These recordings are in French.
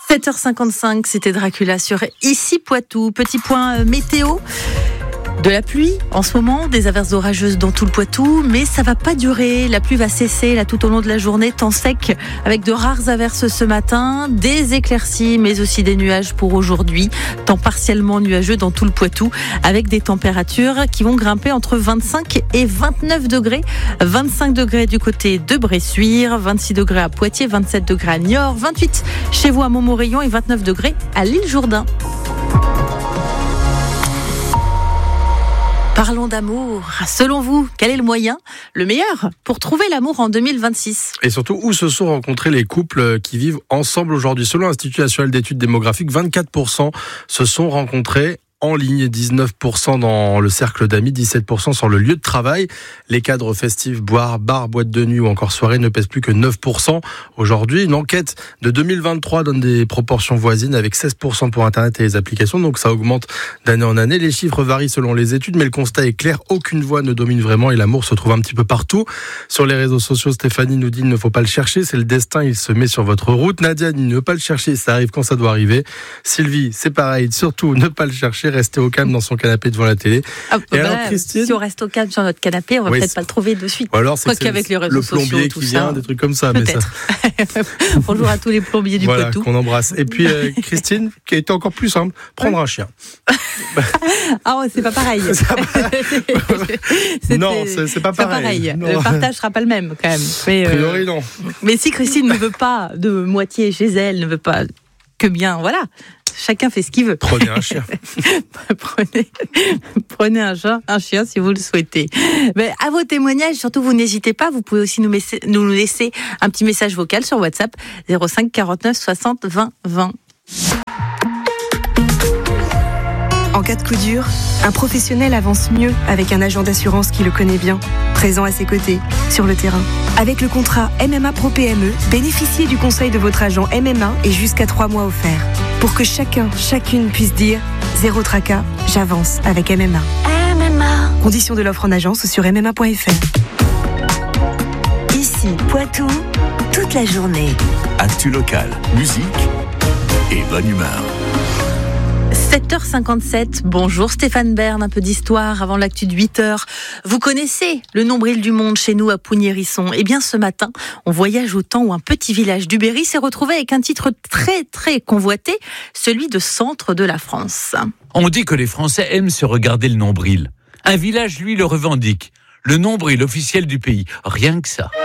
7h55, c'était Dracula sur Ici Poitou. Petit point météo. De la pluie en ce moment, des averses orageuses dans tout le Poitou, mais ça va pas durer. La pluie va cesser là tout au long de la journée, temps sec avec de rares averses ce matin, des éclaircies mais aussi des nuages pour aujourd'hui. Temps partiellement nuageux dans tout le Poitou avec des températures qui vont grimper entre 25 et 29 degrés. 25 degrés du côté de Bressuire, 26 degrés à Poitiers, 27 degrés à Niort, 28 chez vous à Montmorillon et 29 degrés à l'île Jourdain. Parlons d'amour. Selon vous, quel est le moyen, le meilleur, pour trouver l'amour en 2026 ? Et surtout, où se sont rencontrés les couples qui vivent ensemble aujourd'hui ? Selon l'Institut national d'études démographiques, 24% se sont rencontrés en ligne, 19% dans le cercle d'amis, 17% sur le lieu de travail. Les cadres festifs, bars, boîtes de nuit ou encore soirées ne pèsent plus que 9%. Aujourd'hui, une enquête de 2023 donne des proportions voisines avec 16% pour Internet et les applications. Donc ça augmente d'année en année. Les chiffres varient selon les études, mais le constat est clair. Aucune voix ne domine vraiment et l'amour se trouve un petit peu partout. Sur les réseaux sociaux, Stéphanie nous dit il ne faut pas le chercher. C'est le destin, il se met sur votre route. Nadia dit ne pas le chercher, ça arrive quand ça doit arriver. Sylvie, c'est pareil. Surtout, ne pas le chercher. Rester au calme dans son canapé devant la télé. Et alors, Christine, si on reste au calme sur notre canapé, on va peut-être pas le trouver de suite. Ou alors c'est qu'avec les réseaux sociaux, le plombier tout qui ça, vient, des trucs comme ça. Peut-être. Mais ça... Bonjour à tous les plombiers du Poitou. Qu'on embrasse. Et puis Christine, qui a été encore plus simple, prendre un chien. Ah, c'est pas pareil. Non, c'est pas pareil. Non. Le partage sera pas le même quand même. Mais, a priori, non. Mais si Christine ne veut pas de moitié chez elle, ne veut pas que bien, voilà. Chacun fait ce qu'il veut. Prenez un chien. Prenez un chien si vous le souhaitez. Mais à vos témoignages, surtout, vous n'hésitez pas. Vous pouvez aussi nous laisser un petit message vocal sur WhatsApp 05 49 60 20 20. En cas de coup dur, un professionnel avance mieux avec un agent d'assurance qui le connaît bien, présent à ses côtés, sur le terrain. Avec le contrat MMA Pro PME, bénéficiez du conseil de votre agent MMA et jusqu'à 3 mois offerts. Pour que chacune puisse dire « Zéro tracas, j'avance avec MMA ». MMA. Conditions de l'offre en agence sur mma.fr. Ici, Poitou, toute la journée. Actu local, musique et bonne humeur. 7h57, bonjour Stéphane Bern, un peu d'histoire avant l'actu de 8h. Vous connaissez le nombril du monde chez nous à Pougny-Hérisson. Eh bien ce matin, on voyage au temps où un petit village du Berry s'est retrouvé avec un titre très très convoité, celui de centre de la France. On dit que les Français aiment se regarder le nombril. Un village, lui, le revendique. Le nombril officiel du pays, rien que ça.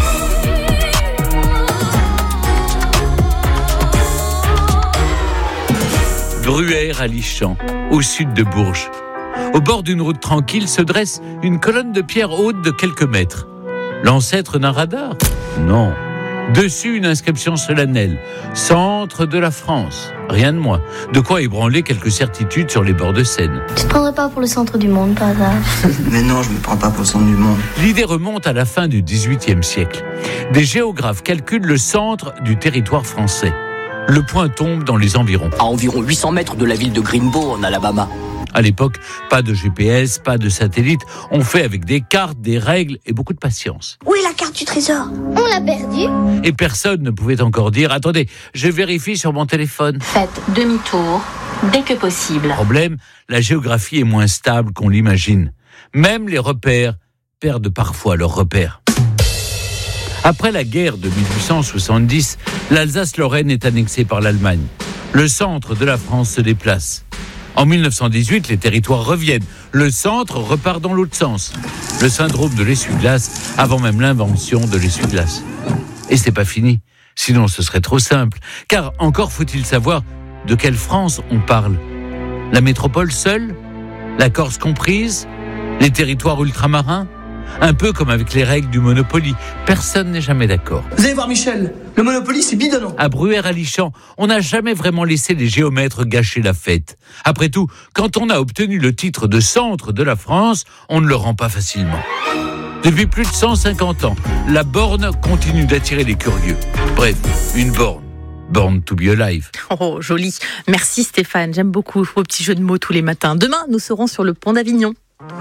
Bruère à Lichamps, au sud de Bourges. Au bord d'une route tranquille se dresse une colonne de pierre haute de quelques mètres. L'ancêtre d'un radar ? Non. Dessus, une inscription solennelle. Centre de la France. Rien de moins. De quoi ébranler quelques certitudes sur les bords de Seine. Tu te prendrais pas pour le centre du monde, par hasard ? Mais non, je me prends pas pour le centre du monde. L'idée remonte à la fin du XVIIIe siècle. Des géographes calculent le centre du territoire français. Le point tombe dans les environs. À environ 800 mètres de la ville de Greenbow, en Alabama. À l'époque, pas de GPS, pas de satellite. On fait avec des cartes, des règles et beaucoup de patience. Où est la carte du trésor ? On l'a perdue. Et personne ne pouvait encore dire « Attendez, je vérifie sur mon téléphone ». Faites demi-tour dès que possible. Problème, la géographie est moins stable qu'on l'imagine. Même les repères perdent parfois leurs repères. Après la guerre de 1870, l'Alsace-Lorraine est annexée par l'Allemagne. Le centre de la France se déplace. En 1918, les territoires reviennent. Le centre repart dans l'autre sens. Le syndrome de l'essuie-glace, avant même l'invention de l'essuie-glace. Et c'est pas fini, sinon ce serait trop simple. Car encore faut-il savoir de quelle France on parle. La métropole seule ? La Corse comprise ? Les territoires ultramarins ? Un peu comme avec les règles du Monopoly. Personne n'est jamais d'accord. Vous allez voir Michel, le Monopoly c'est bidonnant. À Bruère à Lichamps, on n'a jamais vraiment laissé les géomètres gâcher la fête. Après tout, quand on a obtenu le titre de centre de la France, on ne le rend pas facilement. Depuis plus de 150 ans, la borne continue d'attirer les curieux. Bref, une borne. Born to be alive. Oh, joli. Merci Stéphane, j'aime beaucoup vos petits jeux de mots tous les matins. Demain, nous serons sur le pont d'Avignon.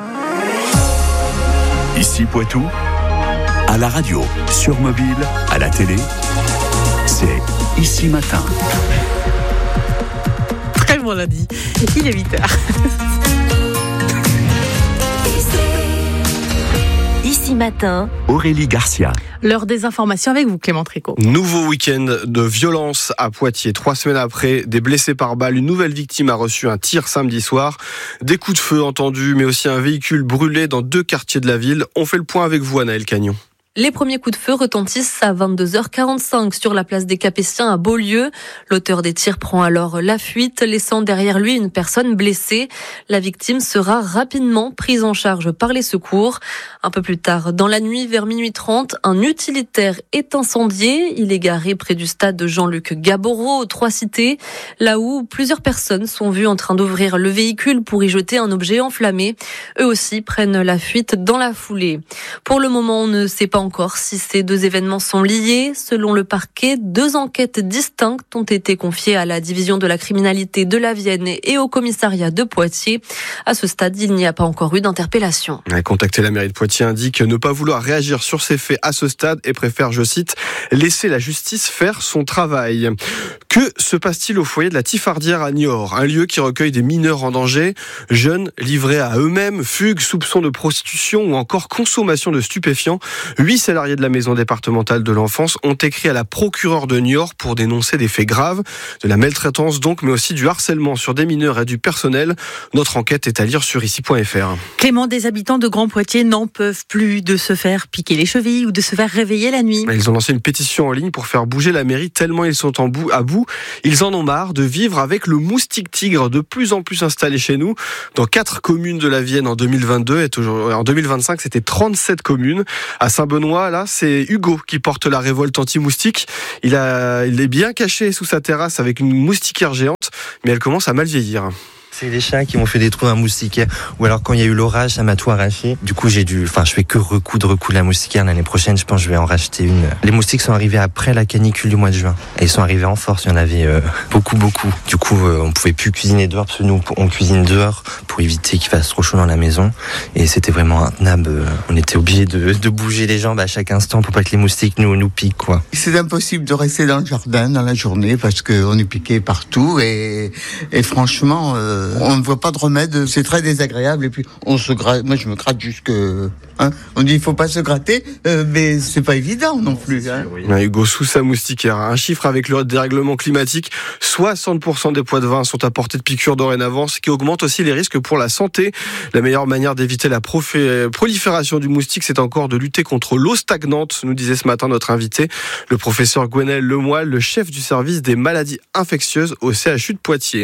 Ici Poitou, à la radio, sur mobile, à la télé, c'est Ici Matin. mon lundi. Il est 8h. Ici Matin, Aurélie Garcia. L'heure des informations avec vous, Clément Tricot. Nouveau week-end de violence à Poitiers. 3 semaines après, des blessés par balle. Une nouvelle victime a reçu un tir samedi soir. Des coups de feu entendus, mais aussi un véhicule brûlé dans 2 quartiers de la ville. On fait le point avec vous, Anaëlle Cagnon. Les premiers coups de feu retentissent à 22h45 sur la place des Capétiens à Beaulieu. L'auteur des tirs prend alors la fuite, laissant derrière lui une personne blessée. La victime sera rapidement prise en charge par les secours. Un peu plus tard, dans la nuit, vers minuit 30, un utilitaire est incendié. Il est garé près du stade Jean-Luc Gaboreau, aux Trois-Cités, là où plusieurs personnes sont vues en train d'ouvrir le véhicule pour y jeter un objet enflammé. Eux aussi prennent la fuite dans la foulée. Pour le moment, on ne sait pas encore si ces 2 événements sont liés. Selon le parquet, 2 enquêtes distinctes ont été confiées à la division de la criminalité de la Vienne et au commissariat de Poitiers. À ce stade, il n'y a pas encore eu d'interpellation. Contacter la mairie de Poitiers indique ne pas vouloir réagir sur ces faits à ce stade et préfère, je cite, laisser la justice faire son travail. Que se passe-t-il au foyer de la Tifardière à Niort, un lieu qui recueille des mineurs en danger, jeunes livrés à eux-mêmes, fugues, soupçons de prostitution ou encore consommation de stupéfiants? 8 salariés de la maison départementale de l'enfance ont écrit à la procureure de Niort pour dénoncer des faits graves, de la maltraitance donc, mais aussi du harcèlement sur des mineurs et du personnel. Notre enquête est à lire sur ici.fr. Clément, des habitants de Grand Poitiers n'en peuvent plus de se faire piquer les chevilles ou de se faire réveiller la nuit. Ils ont lancé une pétition en ligne pour faire bouger la mairie tellement ils sont à bout. Ils en ont marre de vivre avec le moustique tigre de plus en plus installé chez nous. Dans 4 communes de la Vienne en 2022 et en 2025, c'était 37 communes. À Saint-Benoît, là, c'est Hugo qui porte la révolte anti-moustique. Il est bien caché sous sa terrasse avec une moustiquaire géante, mais elle commence à mal vieillir. C'est les chats qui m'ont fait des trous dans la moustiquaire. Ou alors quand il y a eu l'orage, ça m'a tout arraché. Du coup, je fais que recoudre la moustiquaire. L'année prochaine, je pense que je vais en racheter une. Les moustiques sont arrivés après la canicule du mois de juin. Et ils sont arrivés en force, il y en avait beaucoup. Du coup, on pouvait plus cuisiner dehors parce que nous, on cuisine dehors pour éviter qu'il fasse trop chaud dans la maison. Et c'était vraiment intenable. On était obligés de bouger les jambes à chaque instant pour pas que les moustiques nous piquent, quoi. C'est impossible de rester dans le jardin dans la journée parce qu'on est piqué partout et franchement, on ne voit pas de remède, c'est très désagréable et puis on se gratte, moi je me gratte jusque, on dit il faut pas se gratter, mais c'est pas évident non plus. Hugo sous sa moustiquaire, un chiffre avec le dérèglement climatique, 60% des poids de vin sont à portée de piqûres dorénavant, ce qui augmente aussi les risques pour la santé. La meilleure manière d'éviter la prolifération du moustique, c'est encore de lutter contre l'eau stagnante, nous disait ce matin notre invité, le professeur Gwenel Lemoyle, le chef du service des maladies infectieuses au CHU de Poitiers.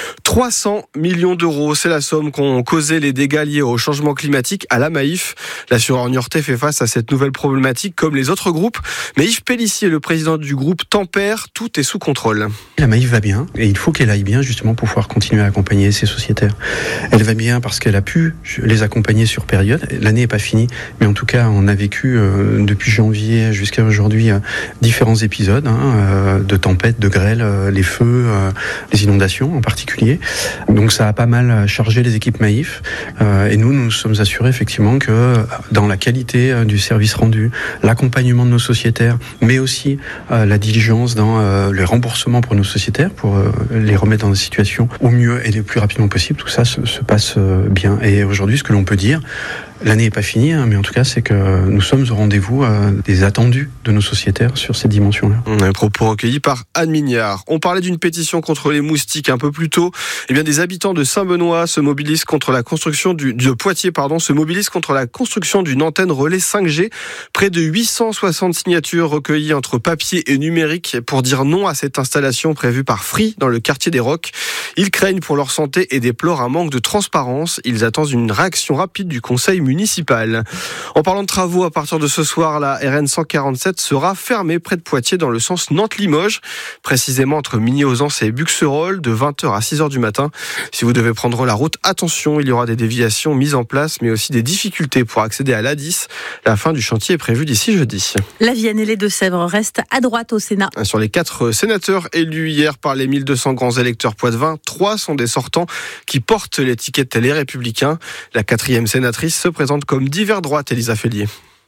300 millions d'euros, c'est la somme qu'ont causé les dégâts liés au changement climatique à la Maïf. L'assureur niortais fait face à cette nouvelle problématique comme les autres groupes. Mais Yves Pellissier, le président du groupe Tempère, tout est sous contrôle. La Maïf va bien et il faut qu'elle aille bien justement pour pouvoir continuer à accompagner ses sociétaires. Elle va bien parce qu'elle a pu les accompagner sur période. L'année n'est pas finie, mais en tout cas on a vécu depuis janvier jusqu'à aujourd'hui différents épisodes de tempêtes, de grêles, les feux, les inondations en particulier. Donc ça a pas mal chargé les équipes Maïf et nous sommes assurés effectivement que dans la qualité du service rendu, l'accompagnement de nos sociétaires, mais aussi la diligence dans les remboursements pour nos sociétaires, pour les remettre dans des situations au mieux et le plus rapidement possible, tout ça se passe bien. Et aujourd'hui, ce que l'on peut dire, l'année n'est pas finie, mais en tout cas, c'est que nous sommes au rendez-vous des attendus de nos sociétaires sur cette dimension-là. Un propos recueilli par Anne Mignard. On parlait d'une pétition contre les moustiques un peu plus tôt. Eh bien, des habitants de Saint-Benoît se mobilisent contre la construction de Poitiers, se mobilisent contre la construction d'une antenne relais 5G. Près de 860 signatures recueillies entre papier et numérique pour dire non à cette installation prévue par Free dans le quartier des Rocs. Ils craignent pour leur santé et déplorent un manque de transparence. Ils attendent une réaction rapide du conseil municipal. En parlant de travaux, à partir de ce soir, la RN 147 sera fermée près de Poitiers dans le sens Nantes-Limoges, précisément entre Migny-aux-Anses et Buxerolles, de 20h à 6h du matin. Si vous devez prendre la route, attention, il y aura des déviations mises en place, mais aussi des difficultés pour accéder à l'A10. La fin du chantier est prévue d'ici jeudi. La Vienne et les Deux-Sèvres restent à droite au Sénat. Sur les 4 sénateurs élus hier par les 1200 grands électeurs poitevins, 3 sont des sortants qui portent l'étiquette Les Républicains. La 4e sénatrice se présente comme divers droite, Elisa Fellier.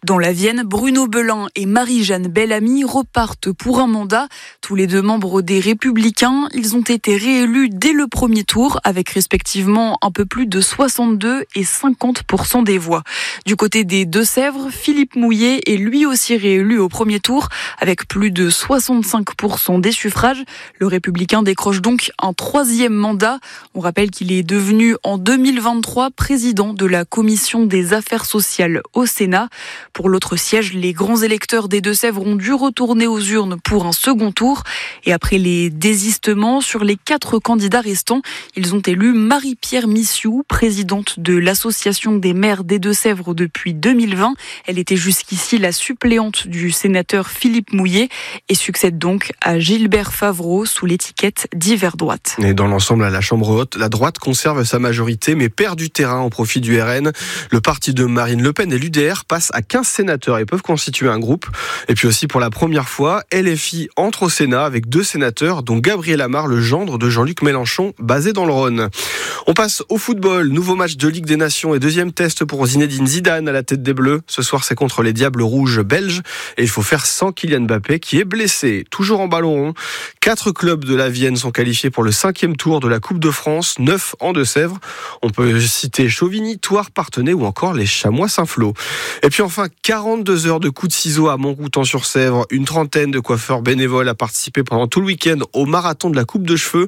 Dans la Vienne, Bruno Belin et Marie-Jeanne Bellamy repartent pour un mandat. Tous les deux membres des Républicains, ils ont été réélus dès le premier tour avec respectivement un peu plus de 62 et 50% des voix. Du côté des Deux-Sèvres, Philippe Mouillet est lui aussi réélu au premier tour avec plus de 65% des suffrages. Le Républicain décroche donc un troisième mandat. On rappelle qu'il est devenu en 2023 président de la Commission des affaires sociales au Sénat. Pour l'autre siège, les grands électeurs des Deux-Sèvres ont dû retourner aux urnes pour un second tour. Et après les désistements, sur les 4 candidats restants, ils ont élu Marie-Pierre Missiou, présidente de l'Association des maires des Deux-Sèvres depuis 2020. Elle était jusqu'ici la suppléante du sénateur Philippe Mouillet et succède donc à Gilbert Favreau sous l'étiquette d'hiver droite. Et dans l'ensemble, à la Chambre haute, la droite conserve sa majorité mais perd du terrain au profit du RN. Le parti de Marine Le Pen et l'UDR passent à 15 sénateurs et peuvent constituer un groupe. Et puis aussi pour la première fois, LFI entre au Sénat avec 2 sénateurs, dont Gabriel Amar, le gendre de Jean-Luc Mélenchon, basé dans le Rhône. On passe au football. Nouveau match de Ligue des Nations et deuxième test pour Zinedine Zidane à la tête des Bleus. Ce soir, c'est contre les Diables Rouges belges et il faut faire sans Kylian Mbappé qui est blessé. Toujours en ballon rond, 4 clubs de la Vienne sont qualifiés pour le 5e tour de la Coupe de France, 9 en Deux-Sèvres. On peut citer Chauvigny, Thouars, Parthenay ou encore les Chamois Saint-Flour. Et puis enfin, 42 heures de coups de ciseaux à Montroutan-sur-Sèvre. Une trentaine de coiffeurs bénévoles a participé pendant tout le week-end au marathon de la coupe de cheveux.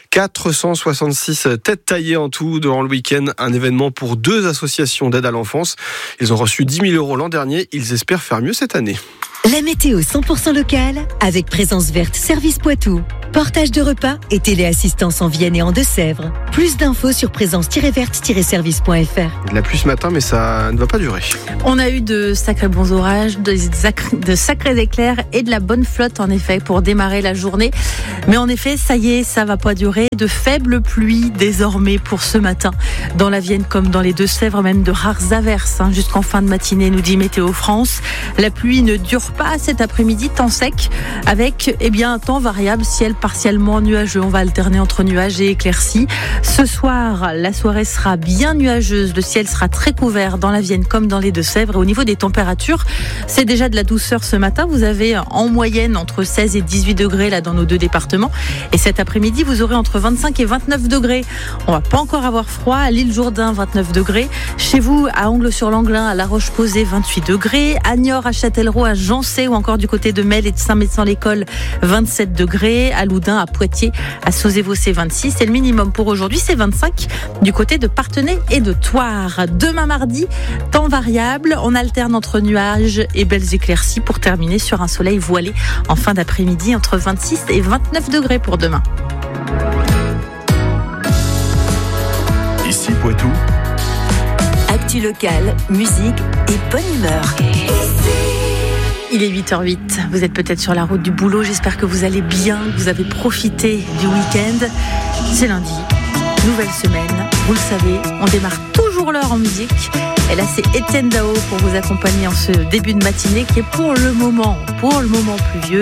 466 têtes taillées en tout durant le week-end. Un événement pour 2 associations d'aide à l'enfance. Ils ont reçu 10 000 € l'an dernier. Ils espèrent faire mieux cette année. La météo 100% locale avec Présence Verte Service Poitou. Portage de repas et téléassistance en Vienne et en Deux-Sèvres. Plus d'infos sur présence-verte-service.fr. De la pluie ce matin, mais ça ne va pas durer. On a eu de sacrés bons orages, de sacrés éclairs et de la bonne flotte en effet pour démarrer la journée. Mais en effet, ça y est, ça va pas durer. De faibles pluies désormais pour ce matin. Dans la Vienne comme dans les Deux-Sèvres, même de rares averses jusqu'en fin de matinée, nous dit Météo France. La pluie ne dure pas cet après-midi, temps sec, avec un temps variable, ciel partiellement nuageux. On va alterner entre nuages et éclaircies. Ce soir, la soirée sera bien nuageuse. Le ciel sera très couvert dans la Vienne comme dans les Deux-Sèvres. Et au niveau des températures, c'est déjà de la douceur ce matin. Vous avez en moyenne entre 16 et 18 degrés là dans nos 2 départements. Et cet après-midi, vous aurez entre 25 et 29 degrés. On va pas encore avoir froid. À l'île Jourdain, 29 degrés. Chez vous, à Angles-sur-Langlin, à La Roche-Posay, 28 degrés. À Niort, à Châtellerault, à Jancé ou encore du côté de Mel et de Saint-Médecin-l'École, 27 degrés. À Loudun, à Poitiers, à Sauzé-Vaucé, 26. Et le minimum pour aujourd'hui, c'est 25 du côté de Parthenay et de Thouars. Demain mardi, temps variable. On alterne entre nuages et belles éclaircies pour terminer sur un soleil voilé en fin d'après-midi entre 26 et 29 degrés pour demain. Ici Poitou. Actu locale, musique et bonne humeur. Il est 8h08, vous êtes peut-être sur la route du boulot, j'espère que vous allez bien, que vous avez profité du week-end. C'est lundi, nouvelle semaine, vous le savez, on démarre toujours l'heure en musique. Et là c'est Étienne Dao pour vous accompagner en ce début de matinée qui est pour le moment pluvieux.